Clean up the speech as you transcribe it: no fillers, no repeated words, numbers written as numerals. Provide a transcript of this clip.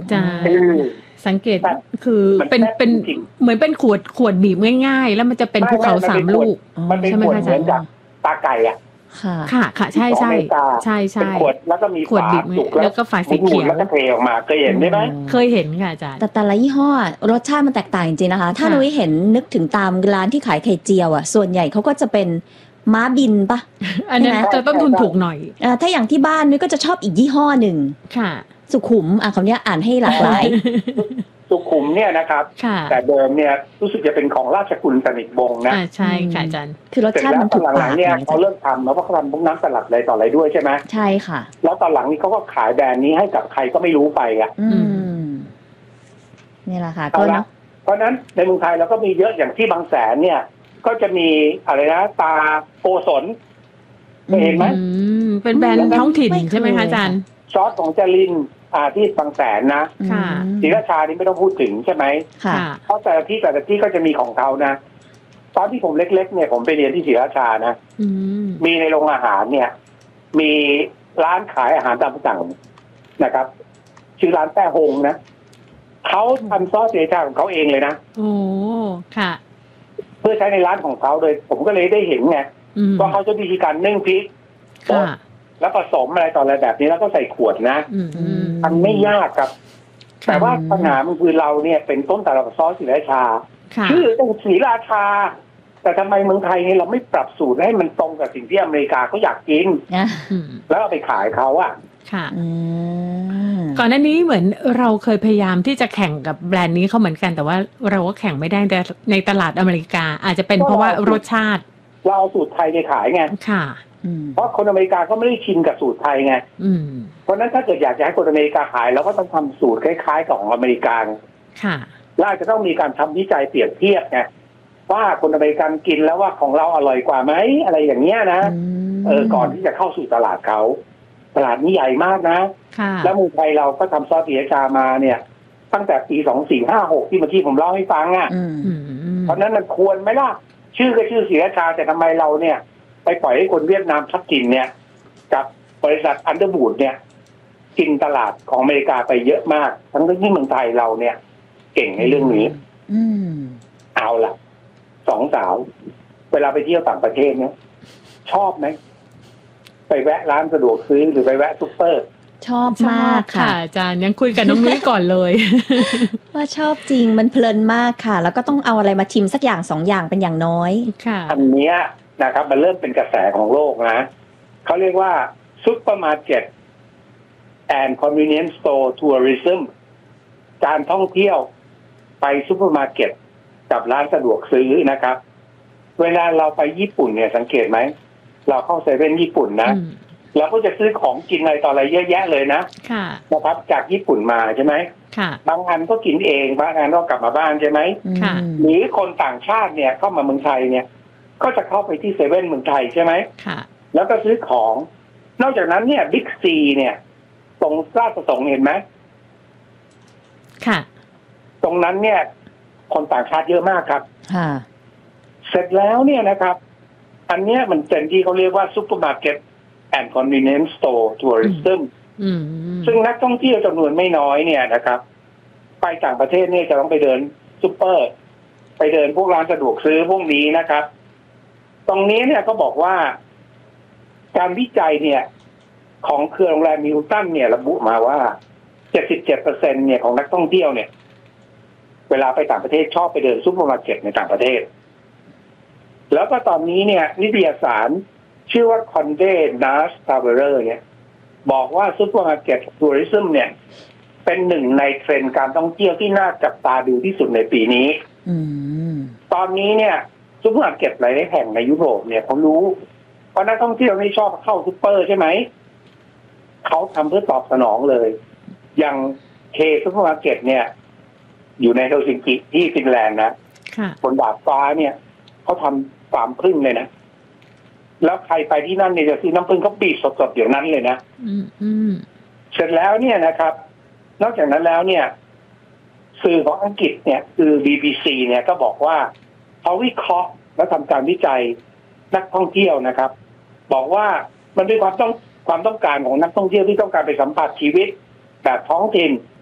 จะสังเกตคือเป็นเหมือนเป็นขวดบีบง่ายๆแล้วมันจะเป็นภูเขา3 ลูกใช่ไหมคะอาจารย์จากตาไก่อ่ะค่ะใช่ใช่เป็นขวดแล้วก็มีฝาจุกแล้วก็ฝาสีเขียวแล้วก็เทออกมาเคยเห็นไหมเคยเห็นค่ะอาจารย์แต่ละยี่ห้อรสชาติมันแตกต่างจริงๆนะคะถ้านุ้ยเห็นนึกถึงตามร้านที่ขายไข่เจียวอ่ะส่วนใหญ่เขาก็จะเป็นม้าบินปะอันนั้นจะต้นทุนถูกหน่อยถ้าอย่างที่บ้านนุ้ยก็จะชอบอีกยี่ห้อหนึ่งค่ะสุขุมคำนี้อ่านให้หลากหลายสุขุมเนี่ยนะครับแต่เดิมเนี่ยรู้สึกจะเป็นของราชกุลสนิทวงศ์นะใช่ค่ะอาจารย์คือรสชาติมันถูกปากเนี่ยเขาเริ่มทำแล้วเพราะเขาทำพวกน้ำสลัดอะไรต่ออะไรด้วยใช่ไหมใช่ค่ะแล้วตอนหลังนี้เขาก็ขายแบรนด์นี้ให้กับใครก็ไม่รู้ไปอ่ะนี่แหละค่ะเพราะนั้นในเมืองไทยเราก็มีเยอะอย่างที่บางแสนเนี่ยก็จะมีอะไรนะตาโกศลเห็นไหมเป็นแบรนด์ท้องถิ่นใช่ไหมคะอาจารย์ซอสของจรินที่บางแสนนะศรีราชานี่ไม่ต้องพูดถึงใช่ไหมเพราะแต่ละที่ก็จะมีของเขานะตอนที่ผมเล็กๆเนี่ยผมไปเรียนที่ศรีราชานะมีในโรงอาหารเนี่ยมีร้านขายอาหารตามสั่งนะครับชื่อร้านแต้ฮงนะเขาทำซอสศรีราชาของเขาเองเลยนะโอ้ค่ะเพื่อใช้ในร้านของเขาโดยผมก็เลยได้เห็นไงว่าเขาจะมีวิธีการนึ่งพริกแล้วผสมอะไรต่ออะไรแบบนี้แล้วก็ใส่ขวดนะมันไม่ยากครับแต่ว่าปัญหามันคือเราเนี่ยเป็นต้นตำรับซอสศรีราชาชื่อศรีราชาแต่ทำไมเมืองไทยเนี่ยเราไม่ปรับสูตรให้มันตรงกับสิ่งที่อเมริกาเขาอยากกินแล้วเอาไปขายเขาอ่ะค่ะก่อนหน้านี้เหมือนเราเคยพยายามที่จะแข่งกับแบรนด์นี้เขาเหมือนกันแต่ว่าเราก็แข่งไม่ได้ในตลาดอเมริกาอาจจะเป็นเพราะว่ารสชาติเราเอาสูตรไทยไปขายไงค่ะเพราะคนอเมริกาก็ไม่ได้ชินกับสูตรไทยไงเพราะนั้นถ้าเกิดอยากจะให้คนอเมริกาขายเราก็ต้องทำสูตรคล้ายๆกับของอเมริกาค่ะแล้วอาจจะต้องมีการทำวิจัยเปรียบเทียบไงว่าคนอเมริกันกินแล้วว่าของเราอร่อยกว่าไหมอะไรอย่างเงี้ยนะก่อนที่จะเข้าสู่ตลาดเขาตลาดนี้ใหญ่มากนะแล้วเมืองไทยเราก็ทำซอสศรีราชามาเนี่ยตั้งแต่ปี2456ที่เมื่อกี้ผมเล่าให้ฟังอ่ะเพราะนั้นมันควรไหมล่ะชื่อก็ชื่อศรีราชาแต่ทำไมเราเนี่ยไปปล่อยให้คนเวียดนามทักกินเนี่ยกับบริษัทอันเดอร์บูดเนี่ยกินตลาดของอเมริกาไปเยอะมากทั้งที่เมืองไทยเราเนี่ยเก่งในเรื่องนี้เอาล่ะสองสาวเวลาไปเที่ยวต่างประเทศเนี่ยชอบไหมไปแวะร้านสะดวกซื้อหรือไปแวะซุปเปอร์ชอบมากค่ะอาจารย์ยังคุยกับน้องนุ้ยก่อนเลยว่าชอบจริงมันเพลินมากค่ะแล้วก็ต้องเอาอะไรมาชิมสักอย่าง2 อย่างเป็นอย่างน้อยค่ะอันนี้นะครับมันเริ่มเป็นกระแสของโลกนะเขาเรียกว่าซุปเปอร์มาร์เก็ต and convenience store tourism การท่องเที่ยวไปซุปเปอร์มาร์เก็ตกับร้านสะดวกซื้อนะครับเวลาเราไปญี่ปุ่นเนี่ยสังเกตไหมเราเข้าเซเว่นญี่ปุ่นนะเราก็จะซื้อของกินอะไรต่ออะไรเยอะแยะเลยนะนะครับจากญี่ปุ่นมาใช่ไหมบางอันก็กินเองบางอันก็กลับมาบ้านใช่ไหมหรือคนต่างชาติเนี่ยเข้ามาเมืองไทยเนี่ยก็จะเข้าไปที่เซเว่นเมืองไทยใช่ไหมแล้วก็ซื้อของนอกจากนั้นเนี่ยบิ๊กซีเนี่ยตรงราชประสงค์เห็นไหมค่ะตรงนั้นเนี่ยคนต่างชาติเยอะมากครับเสร็จแล้วเนี่ยนะครับอันเนี้ยมันเป็นที่เขาเรียกว่าซุปเปอร์มาร์เก็ตแอนด์คอนเวเนียนซ์สโตร์ทัวริซึมซึ่งนักท่องเที่ยวจำนวนไม่น้อยเนี่ยนะครับไปต่างประเทศเนี่ยจะต้องไปเดินซุปเปอร์ไปเดินพวกร้านสะดวกซื้อพวกนี้นะครับตรงนี้เนี่ยก็บอกว่าการวิจัยเนี่ยของเครือโรงแรมมิลตันเนี่ยระบุมาว่า 77% เนี่ยของนักท่องเที่ยวเนี่ยเวลาไปต่างประเทศชอบไปเดินซุปเปอร์มาร์เก็ตในต่างประเทศแล้วก็ตอนนี้เนี่ยนิตยสารชื่อว่า Condé Nast Traveler เนี่ยบอกว่าซุปเปอร์มาร์เก็ตทัวริซึมเนี่ยเป็นหนึ่งในเทรนด์การท่องเที่ยวที่น่าจับตาดูที่สุดในปีนี้ตอนนี้เนี่ยซุปเปอร์มาร์เก็ตหลายแห่งในยุโรปเนี่ยเขารู้เพราะนักท่องเที่ยวไม่ชอบเข้าซุปเปอร์ใช่ไหมเขาทำเพื่อตอบสนองเลยอย่างเคซุปเปอร์มาร์เก็ตเนี่ยอยู่ในเฮลซิงกิที่ฟินแลนด์นะบนดาดฟ้าเนี่ยเขาทำฟาร์มผึ้งเลยนะแล้วใครไปที่นั่นเนี่ยจะซื้อน้ำผึ้งเขาบีบสดๆเดี๋ยวนั้นเลยนะเสร็จแล้วเนี่ยนะครับนอกจากนั้นแล้วเนี่ยสื่อของอังกฤษเนี่ยคือ BBC เนี่ยก็บอกว่าเขาวิเคราะห์และทำการวิจัยนักท่องเที่ยวนะครับบอกว่ามันเป็นความต้องการของนักท่องเที่ยวที่ต้องการไปสัมผัสชีวิตแบบท้องถิ่น